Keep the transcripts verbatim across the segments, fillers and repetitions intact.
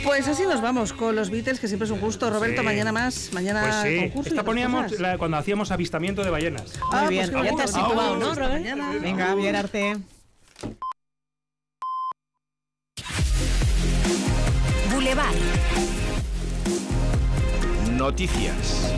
Pues así nos vamos con los Beatles, que siempre es un gusto. Roberto, sí. mañana más, mañana pues sí. concurso. Esta poníamos la, cuando hacíamos avistamiento de ballenas. Ah, muy bien, pues ya te has situado, ¿no, Robert? Venga, bien, Arte. Boulevard. Noticias.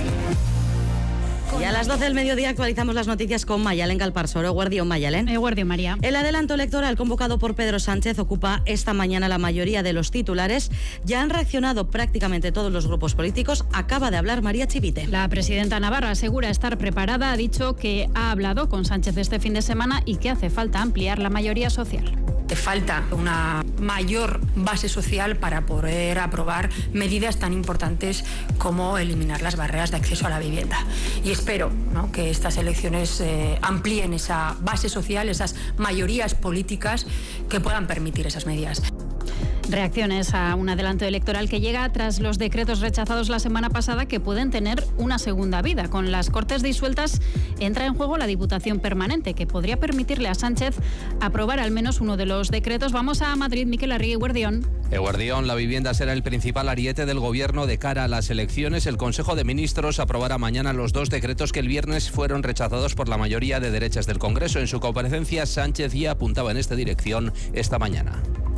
Y a las doce del mediodía actualizamos las noticias con Mayalen Galparsoro. Guardión, Mayalen. Eh, Guardión, María. El adelanto electoral convocado por Pedro Sánchez ocupa esta mañana la mayoría de los titulares. Ya han reaccionado prácticamente todos los grupos políticos. Acaba de hablar María Chivite. La presidenta navarra asegura estar preparada. Ha dicho que ha hablado con Sánchez este fin de semana y que hace falta ampliar la mayoría social. Te falta una mayor base social para poder aprobar medidas tan importantes como eliminar las barreras de acceso a la vivienda. Y espero, ¿no?, que estas elecciones eh, amplíen esa base social, esas mayorías políticas que puedan permitir esas medidas. Reacciones a un adelanto electoral que llega tras los decretos rechazados la semana pasada, que pueden tener una segunda vida. Con las Cortes disueltas entra en juego la Diputación Permanente, que podría permitirle a Sánchez aprobar al menos uno de los decretos. Vamos a Madrid, Miquel Arregui, Guardión. Eh, Guardión, la vivienda será el principal ariete del Gobierno de cara a las elecciones. El Consejo de Ministros aprobará mañana los dos decretos que el viernes fueron rechazados por la mayoría de derechas del Congreso. En su comparecencia, Sánchez ya apuntaba en esta dirección esta mañana.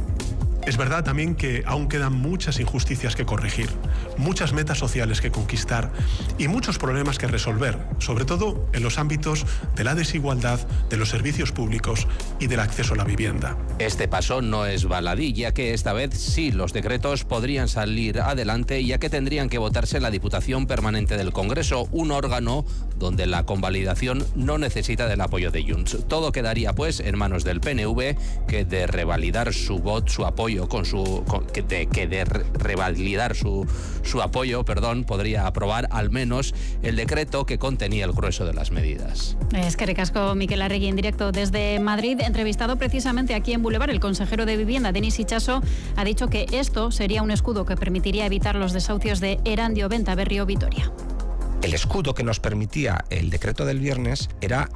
Es verdad también que aún quedan muchas injusticias que corregir, muchas metas sociales que conquistar y muchos problemas que resolver, sobre todo en los ámbitos de la desigualdad, de los servicios públicos y del acceso a la vivienda. Este paso no es baladí, ya que esta vez sí los decretos podrían salir adelante, ya que tendrían que votarse en la Diputación Permanente del Congreso, un órgano donde la convalidación no necesita del apoyo de Junts. Todo quedaría pues en manos del P N V, que de revalidar su voto, su apoyo con su con, que de, que de revalidar su, su apoyo, perdón, podría aprobar al menos el decreto que contenía el grueso de las medidas. Es que recasco Miquel Arregui en directo desde Madrid. Entrevistado precisamente aquí en Boulevard, el consejero de Vivienda, Denis Itxaso, ha dicho que esto sería un escudo que permitiría evitar los desahucios de Erandio, Bentaberri o Vitoria. El escudo que nos permitía el decreto del viernes era